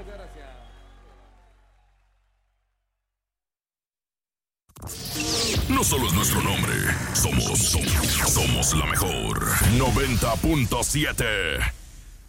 No solo es nuestro nombre, somos la mejor 90.7.